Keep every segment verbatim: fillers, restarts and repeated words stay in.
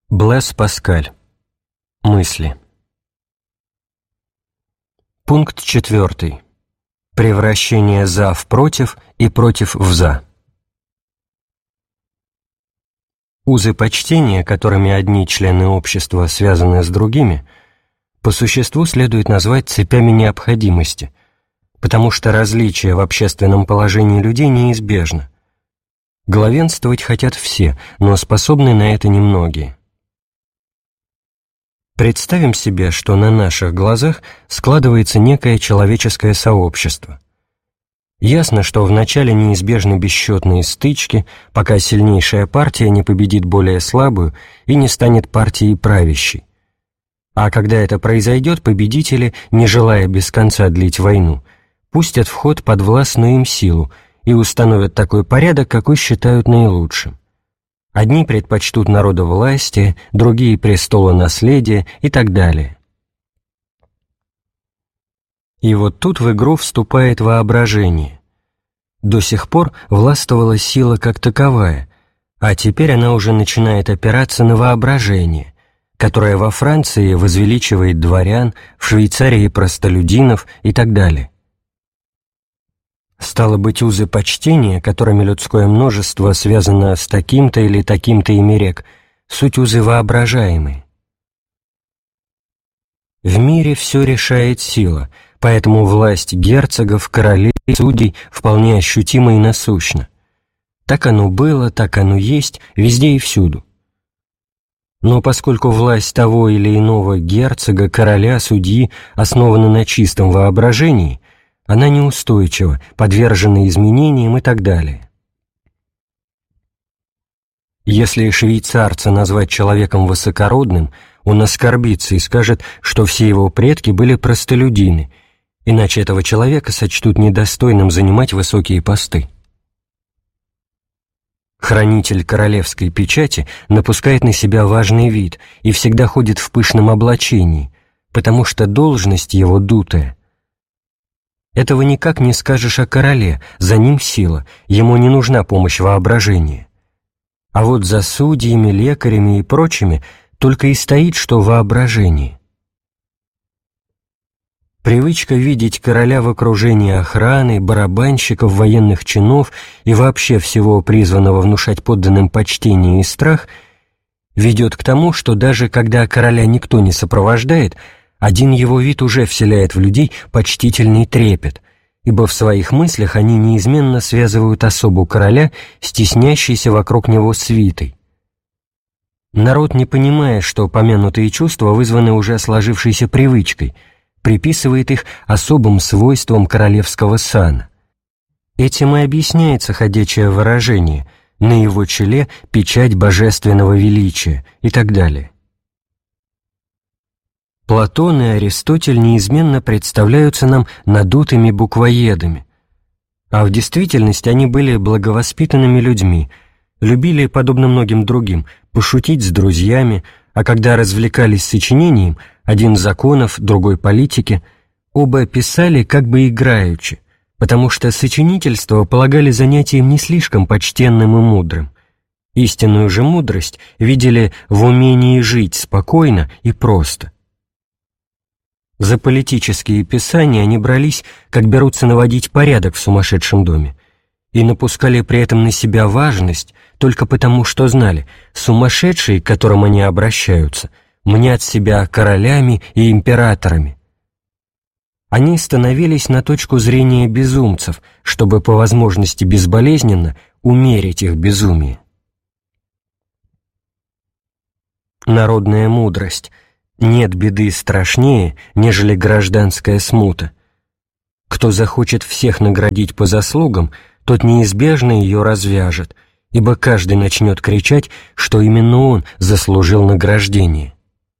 Блэс Паскаль. Мысли. Пункт четвертый. Превращение «за» в «против» и «против» в «за». Узы почтения, которыми одни члены общества связаны с другими, по существу следует назвать цепями необходимости, потому что различие в общественном положении людей неизбежно. Главенствовать хотят все, но способны на это немногие. Представим себе, что на наших глазах складывается некое человеческое сообщество. Ясно, что вначале неизбежны бесчетные стычки, пока сильнейшая партия не победит более слабую и не станет партией правящей. А когда это произойдет, победители, не желая без конца длить войну, пустят в ход подвластную им силу и установят такой порядок, какой считают наилучшим. Одни предпочтут народовластие, другие — престолонаследие и так далее. И вот тут в игру вступает воображение. До сих пор властвовала сила как таковая, а теперь она уже начинает опираться на воображение, которое во Франции возвеличивает дворян, в Швейцарии — простолюдинов и так далее. Стало быть, узы почтения, которыми людское множество связано с таким-то или таким-то ими рек, суть узы воображаемые. В мире все решает сила, поэтому власть герцогов, королей, судей вполне ощутима и насущна. Так оно было, так оно есть, везде и всюду. Но поскольку власть того или иного герцога, короля, судьи основана на чистом воображении, она неустойчива, подвержена изменениям и так далее. Если швейцарца назвать человеком высокородным, он оскорбится и скажет, что все его предки были простолюдины, иначе этого человека сочтут недостойным занимать высокие посты. Хранитель королевской печати напускает на себя важный вид и всегда ходит в пышном облачении, потому что должность его дутая. Этого никак не скажешь о короле, за ним сила, ему не нужна помощь воображения. А вот за судьями, лекарями и прочими только и стоит, что воображение. Привычка видеть короля в окружении охраны, барабанщиков, военных чинов и вообще всего призванного внушать подданным почтение и страх ведет к тому, что даже когда короля никто не сопровождает, один его вид уже вселяет в людей почтительный трепет, ибо в своих мыслях они неизменно связывают особу короля с теснящейся вокруг него свитой. Народ, не понимая, что помянутые чувства вызваны уже сложившейся привычкой, приписывает их особым свойствам королевского сана. Этим и объясняется ходячее выражение «на его челе печать божественного величия» и так далее. Платон и Аристотель неизменно представляются нам надутыми буквоедами, а в действительности они были благовоспитанными людьми, любили, подобно многим другим, пошутить с друзьями, а когда развлекались сочинением, один законов, другой политики, оба писали как бы играючи, потому что сочинительство полагали занятием не слишком почтенным и мудрым. Истинную же мудрость видели в умении жить спокойно и просто. За политические писания они брались, как берутся наводить порядок в сумасшедшем доме, и напускали при этом на себя важность только потому, что знали, сумасшедшие, к которым они обращаются, мнят себя королями и императорами. Они становились на точку зрения безумцев, чтобы по возможности безболезненно умерить их безумие. Народная мудрость. Нет беды страшнее, нежели гражданская смута. Кто захочет всех наградить по заслугам, тот неизбежно ее развяжет, ибо каждый начнет кричать, что именно он заслужил награждение.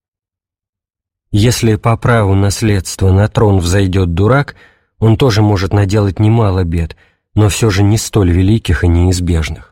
Если по праву наследства на трон взойдет дурак, он тоже может наделать немало бед, но все же не столь великих и неизбежных.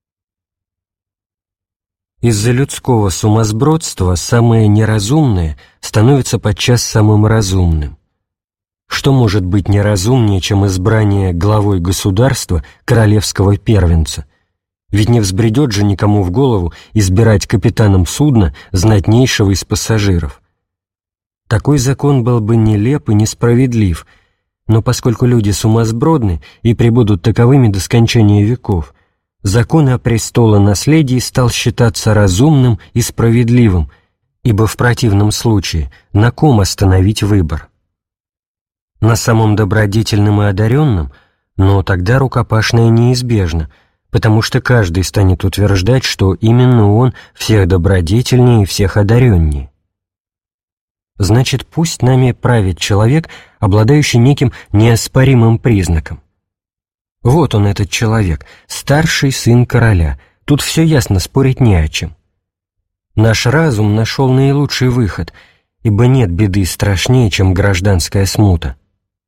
Из-за людского сумасбродства самое неразумное становится подчас самым разумным. Что может быть неразумнее, чем избрание главой государства королевского первенца? Ведь не взбредет же никому в голову избирать капитаном судна знатнейшего из пассажиров. Такой закон был бы нелеп и несправедлив, но поскольку люди сумасбродны и пребудут таковыми до скончания веков, закон о престолонаследии стал считаться разумным и справедливым, ибо в противном случае на ком остановить выбор? На самом добродетельном и одаренном, но тогда рукопашное неизбежно, потому что каждый станет утверждать, что именно он всех добродетельнее и всех одареннее. Значит, пусть нами правит человек, обладающий неким неоспоримым признаком. Вот он, этот человек, старший сын короля, тут все ясно, спорить не о чем. Наш разум нашел наилучший выход, ибо нет беды страшнее, чем гражданская смута.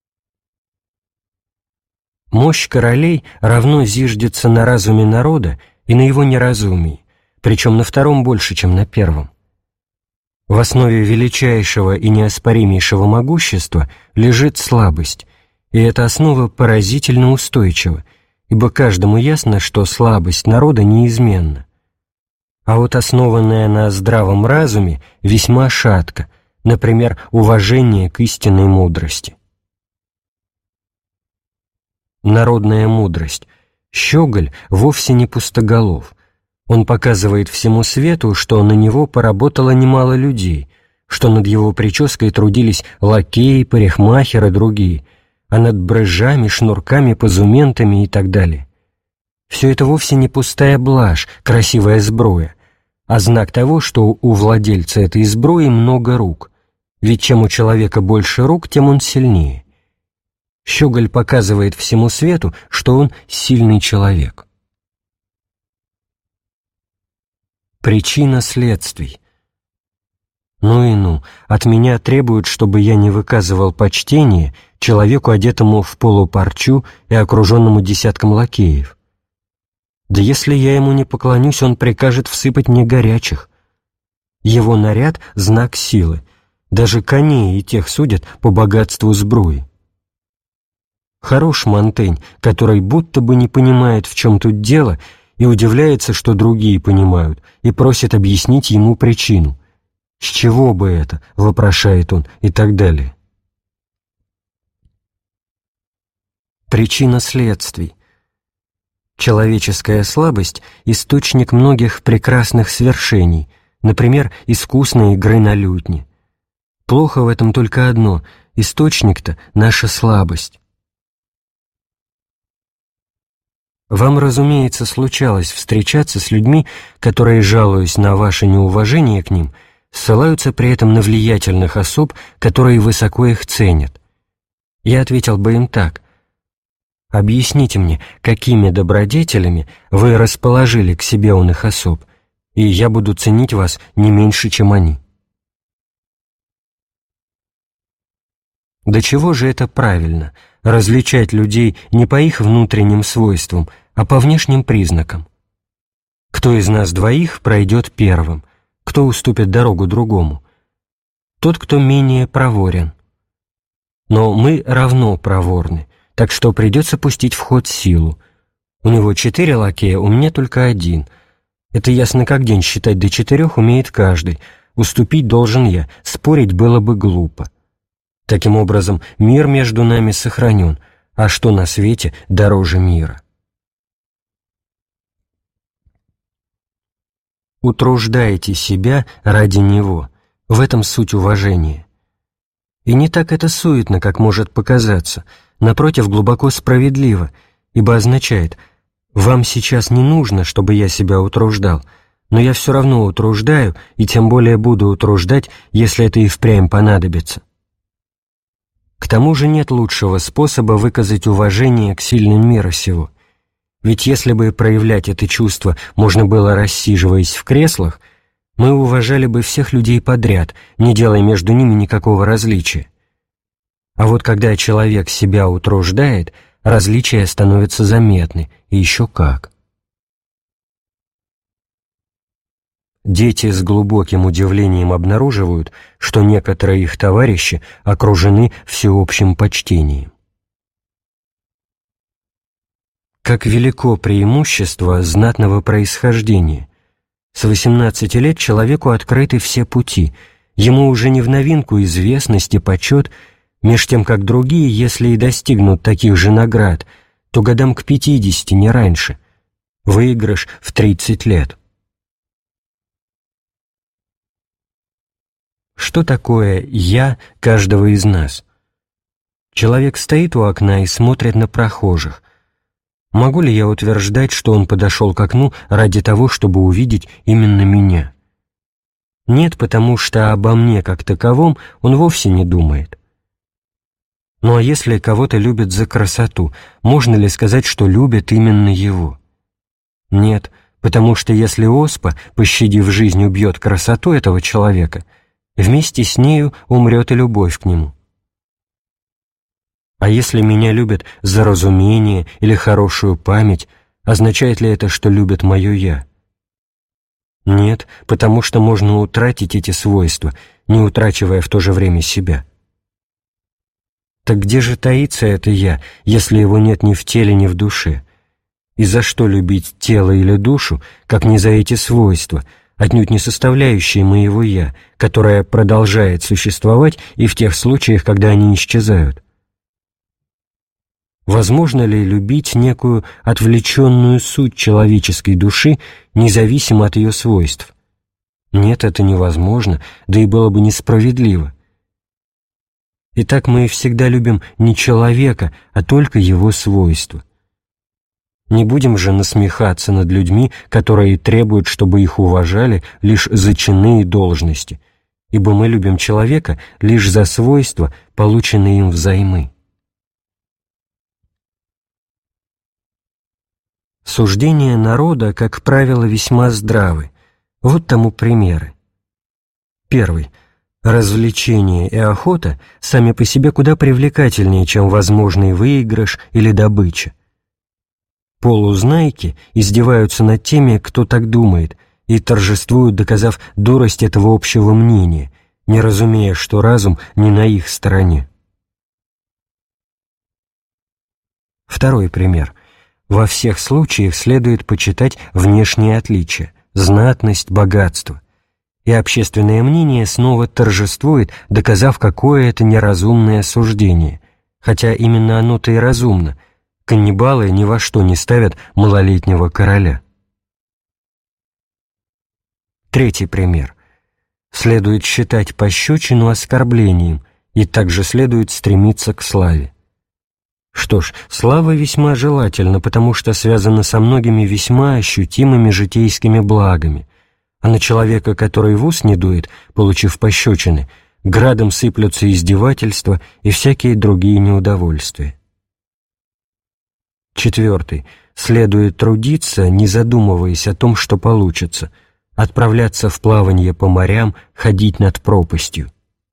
Мощь королей равно зиждется на разуме народа и на его неразумии, причем на втором больше, чем на первом. В основе величайшего и неоспоримейшего могущества лежит слабость, и эта основа поразительно устойчива, ибо каждому ясно, что слабость народа неизменна. А вот основанная на здравом разуме весьма шатко, например, уважение к истинной мудрости. Народная мудрость. Щеголь вовсе не пустоголов. Он показывает всему свету, что на него поработало немало людей, что над его прической трудились лакеи, парикмахеры и другие, а над брызжами, шнурками, позументами и так далее. Все это вовсе не пустая блажь, красивая сбруя, а знак того, что у владельца этой сбруи много рук, ведь чем у человека больше рук, тем он сильнее. Щеголь показывает всему свету, что он сильный человек. Причина следствий. Ну и ну, от меня требуют, чтобы я не выказывал почтения человеку, одетому в полупарчу и окруженному десятком лакеев. Да если я ему не поклонюсь, он прикажет всыпать мне горячих. Его наряд — знак силы, даже коней и тех судят по богатству сбруи. Хорош Монтень, который будто бы не понимает, в чем тут дело, и удивляется, что другие понимают, и просит объяснить ему причину. «С чего бы это?» — вопрошает он, и так далее. Причина следствий. Человеческая слабость — источник многих прекрасных свершений, например, искусной игры на лютне. Плохо в этом только одно — источник-то — наша слабость. Вам, разумеется, случалось встречаться с людьми, которые, жалуясь на ваше неуважение к ним, ссылаются при этом на влиятельных особ, которые высоко их ценят. Я ответил бы им так: объясните мне, какими добродетелями вы расположили к себе оных особ, и я буду ценить вас не меньше, чем они. До чего же это правильно — различать людей не по их внутренним свойствам, а по внешним признакам? Кто из нас двоих пройдет первым, кто уступит дорогу другому? Тот, кто менее проворен. Но мы равно проворны, так что придется пустить в ход силу. У него четыре лакея, у меня только один. Это ясно как день, считать до четырех умеет каждый. Уступить должен я, спорить было бы глупо. Таким образом, мир между нами сохранен, а что на свете дороже мира? Утруждайте себя ради него, в этом суть уважения. И не так это суетно, как может показаться, напротив, глубоко справедливо, ибо означает: вам сейчас не нужно, чтобы я себя утруждал, но я все равно утруждаю, и тем более буду утруждать, если это и впрямь понадобится. К тому же нет лучшего способа выказать уважение к сильным мира сего. Ведь если бы проявлять это чувство можно было, рассиживаясь в креслах, мы уважали бы всех людей подряд, не делая между ними никакого различия. А вот когда человек себя утруждает, различия становятся заметны, и еще как. Дети с глубоким удивлением обнаруживают, что некоторые их товарищи окружены всеобщим почтением. Как велико преимущество знатного происхождения! С восемнадцати лет человеку открыты все пути, ему уже не в новинку известность и почет, меж тем как другие, если и достигнут таких же наград, то годам к пятидесяти, не раньше. Выигрыш в тридцать лет. Что такое «я» каждого из нас? Человек стоит у окна и смотрит на прохожих. Могу ли я утверждать, что он подошел к окну ради того, чтобы увидеть именно меня? Нет, потому что обо мне как таковом он вовсе не думает. Ну а если кого-то любят за красоту, можно ли сказать, что любят именно его? Нет, потому что если оспа, пощадив жизнь, убьет красоту этого человека, вместе с нею умрет и любовь к нему. А если меня любят за разумение или хорошую память, означает ли это, что любят мое «я»? Нет, потому что можно утратить эти свойства, не утрачивая в то же время себя. Так где же таится это «я», если его нет ни в теле, ни в душе? И за что любить тело или душу, как не за эти свойства, отнюдь не составляющие моего «я», которое продолжает существовать и в тех случаях, когда они исчезают? Возможно ли любить некую отвлеченную суть человеческой души, независимо от ее свойств? Нет, это невозможно, да и было бы несправедливо. Итак, мы всегда любим не человека, а только его свойства. Не будем же насмехаться над людьми, которые требуют, чтобы их уважали лишь за чины и должности, ибо мы любим человека лишь за свойства, полученные им взаймы. Суждения народа, как правило, весьма здравы. Вот тому примеры. Первый. Развлечение и охота сами по себе куда привлекательнее, чем возможный выигрыш или добыча. Полузнайки издеваются над теми, кто так думает, и торжествуют, доказав дурость этого общего мнения, не разумея, что разум не на их стороне. Второй пример. Во всех случаях следует почитать внешние отличия, знатность, богатство. И общественное мнение снова торжествует, доказав, какое это неразумное суждение, хотя именно оно-то и разумно. Каннибалы ни во что не ставят малолетнего короля. Третий пример. Следует считать пощечину оскорблением, и также следует стремиться к славе. Что ж, слава весьма желательна, потому что связана со многими весьма ощутимыми житейскими благами, а на человека, который в ус не дует, получив пощечины, градом сыплются издевательства и всякие другие неудовольствия. Четвертый. Следует трудиться, не задумываясь о том, что получится, отправляться в плавание по морям, ходить над пропастью.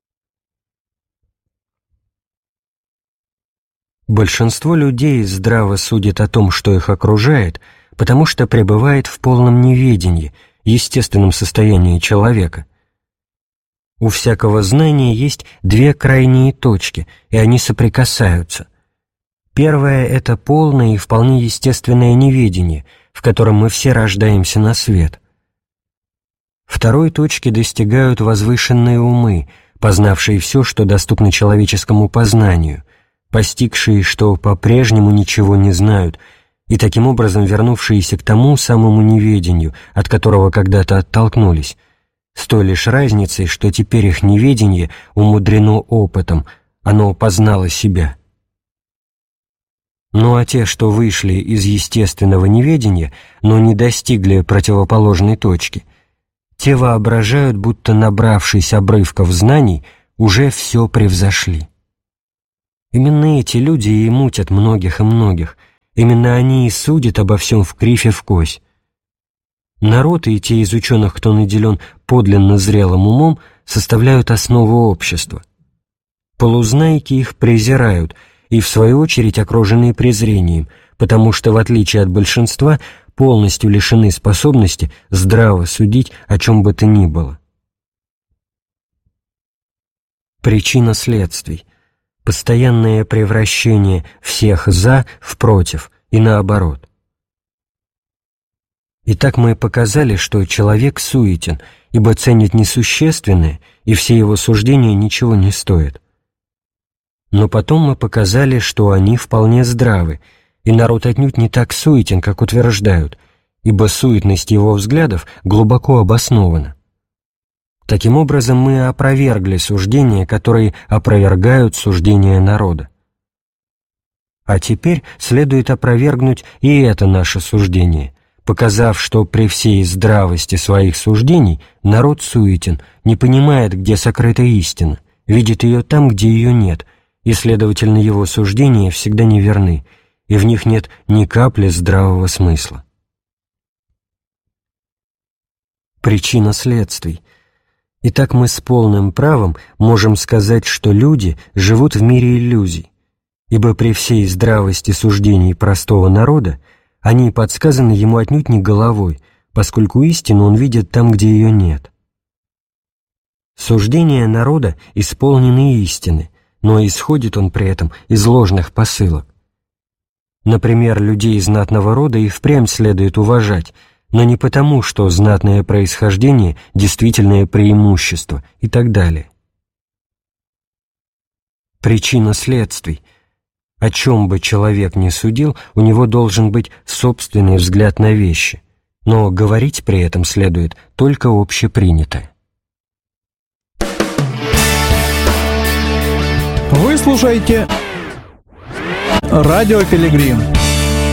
Большинство людей здраво судит о том, что их окружает, потому что пребывает в полном неведении, естественном состоянии человека. У всякого знания есть две крайние точки, и они соприкасаются. Первое — это полное и вполне естественное неведение, в котором мы все рождаемся на свет. Второй точки достигают возвышенные умы, познавшие все, что доступно человеческому познанию, постигшие, что по-прежнему ничего не знают, и таким образом вернувшиеся к тому самому неведению, от которого когда-то оттолкнулись, с той лишь разницей, что теперь их неведение умудрено опытом, оно познало себя. Ну а те, что вышли из естественного неведения, но не достигли противоположной точки, те воображают, будто, набравшись обрывков знаний, уже все превзошли. Именно эти люди и мутят многих и многих, именно они и судят обо всем в кривь и в кось. Народ и те из ученых, кто наделен подлинно зрелым умом, составляют основу общества. Полузнайки их презирают, и в свою очередь окружены презрением, потому что, в отличие от большинства, полностью лишены способности здраво судить о чем бы то ни было. Причина следствий. Постоянное превращение всех «за» в «против», и наоборот. Итак, мы показали, что человек суетен, ибо ценит несущественное, и все его суждения ничего не стоят. Но потом мы показали, что они вполне здравы, и народ отнюдь не так суетен, как утверждают, ибо суетность его взглядов глубоко обоснована. Таким образом, мы опровергли суждения, которые опровергают суждения народа. А теперь следует опровергнуть и это наше суждение, показав, что при всей здравости своих суждений народ суетен, не понимает, где сокрыта истина, видит ее там, где ее нет, и, следовательно, его суждения всегда неверны, и в них нет ни капли здравого смысла. Причина следствий. Итак, мы с полным правом можем сказать, что люди живут в мире иллюзий, ибо при всей здравости суждений простого народа они подсказаны ему отнюдь не головой, поскольку истину он видит там, где ее нет. Суждения народа исполнены истины, но исходит он при этом из ложных посылок. Например, людей знатного рода и впрямь следует уважать, но не потому, что знатное происхождение – действительное преимущество и так далее. Причина следствий. О чем бы человек ни судил, у него должен быть собственный взгляд на вещи, но говорить при этом следует только общепринятое. Вы слушаете «Радио Пилигрим».